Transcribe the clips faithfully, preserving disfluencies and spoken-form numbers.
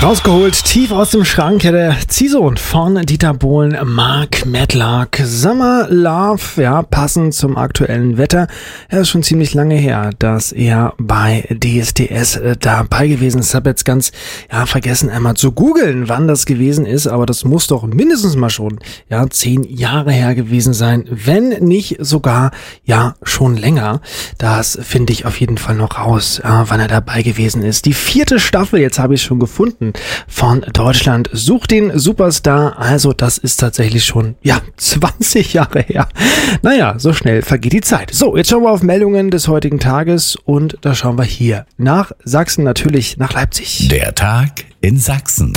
Rausgeholt, tief aus dem Schrank, ja, der Ziehsohn von Dieter Bohlen, Mark Medlock. Summer Love, ja, passend zum aktuellen Wetter. Ja, ist schon ziemlich lange her, dass er bei D S D S äh, dabei gewesen ist. Ich habe jetzt ganz, ja, vergessen einmal zu googeln, wann das gewesen ist, aber das muss doch mindestens mal schon, ja, zehn Jahre her gewesen sein, wenn nicht sogar, ja, schon länger. Das finde ich auf jeden Fall noch raus, ja, wann er dabei gewesen ist. Die vierte Staffel, jetzt habe ich schon gefunden, von Deutschland sucht den Superstar. Also das ist tatsächlich schon, ja, zwanzig Jahre her. Naja, so schnell vergeht die Zeit. So, jetzt schauen wir auf Meldungen des heutigen Tages und da schauen wir hier nach Sachsen, natürlich nach Leipzig. Der Tag in Sachsen.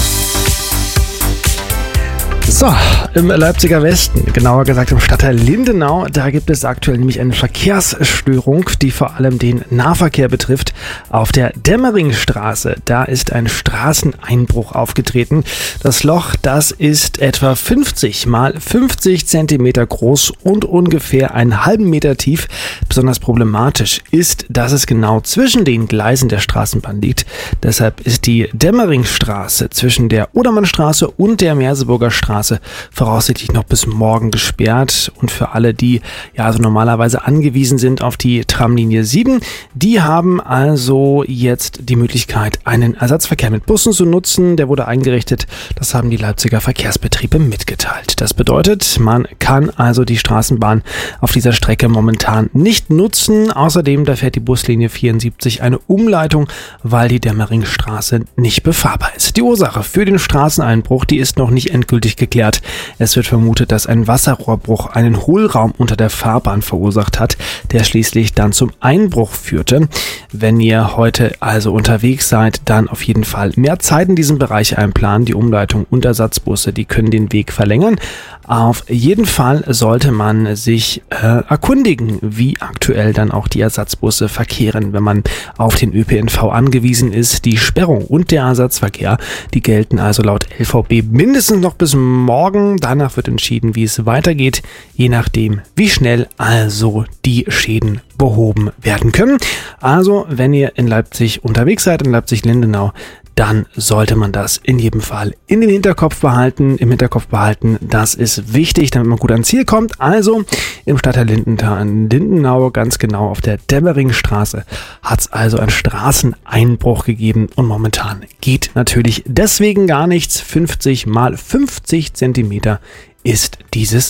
So, im Leipziger Westen, genauer gesagt im Stadtteil Lindenau, da gibt es aktuell nämlich eine Verkehrsstörung, die vor allem den Nahverkehr betrifft. Auf der Dämmeringstraße, da ist ein Straßeneinbruch aufgetreten. Das Loch, das ist etwa fünfzig mal fünfzig Zentimeter groß und ungefähr einen halben Meter tief. Besonders problematisch ist, dass es genau zwischen den Gleisen der Straßenbahn liegt. Deshalb ist die Dämmeringstraße zwischen der Odermannstraße und der Merseburger Straße voraussichtlich noch bis morgen gesperrt. Und für alle, die ja also normalerweise angewiesen sind auf die Tramlinie sieben, die haben also jetzt die Möglichkeit, einen Ersatzverkehr mit Bussen zu nutzen. Der wurde eingerichtet. Das haben die Leipziger Verkehrsbetriebe mitgeteilt. Das bedeutet, man kann also die Straßenbahn auf dieser Strecke momentan nicht nutzen. Außerdem, da fährt die Buslinie vierundsiebzig eine Umleitung, weil die Dämmeringstraße nicht befahrbar ist. Die Ursache für den Straßeneinbruch, die ist noch nicht endgültig geklärt. Es wird vermutet, dass ein Wasserrohrbruch einen Hohlraum unter der Fahrbahn verursacht hat, der schließlich dann zum Einbruch führte. Wenn ihr heute also unterwegs seid, dann auf jeden Fall mehr Zeit in diesem Bereich einplanen. Die Umleitung und Ersatzbusse, die können den Weg verlängern. Auf jeden Fall sollte man sich äh, erkundigen, wie aktuell dann auch die Ersatzbusse verkehren, wenn man auf den Ö P N V angewiesen ist. Die Sperrung und der Ersatzverkehr, die gelten also laut L V B mindestens noch bis morgen. Danach wird entschieden, wie es weitergeht, je nachdem, wie schnell also die Schäden behoben werden können. Also, wenn ihr in Leipzig unterwegs seid, in Leipzig-Lindenau, dann sollte man das in jedem Fall in den Hinterkopf behalten, im Hinterkopf behalten. Das ist wichtig, damit man gut ans Ziel kommt. Also im Stadtteil Lindenau, ganz genau auf der Dämmeringstraße, hat es also einen Straßeneinbruch gegeben und momentan geht natürlich deswegen gar nichts. fünfzig mal fünfzig Zentimeter ist dieses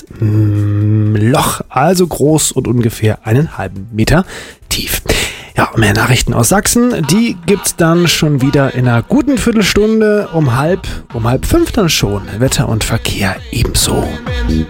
mm, Loch, also groß und ungefähr einen halben Meter tief. Ja, mehr Nachrichten aus Sachsen, die gibt's dann schon wieder in einer guten Viertelstunde, um halb, um halb fünf dann schon. Wetter und Verkehr ebenso.